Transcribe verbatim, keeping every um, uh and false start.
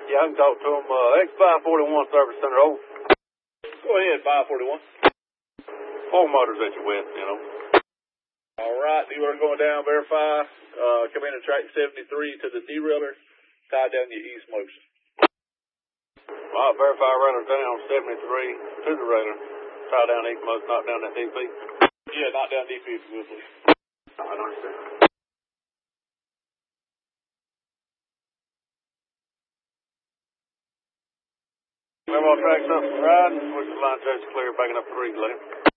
Yeah, I can talk to him. Uh, X five forty-one Service Center, over. Go ahead, five forty-one. Four motors at your west, you know. All right, dealer going down, verify. Uh, come in and track seventy-three to the derailer. Tie down your east motion. All right, verify runner down seventy-three to the railer. Tie down east motion, knock down that D P. Yeah, knock down D P if you will, please. I understand. We're on track something riding. Push the line chase clear, backing up three, later.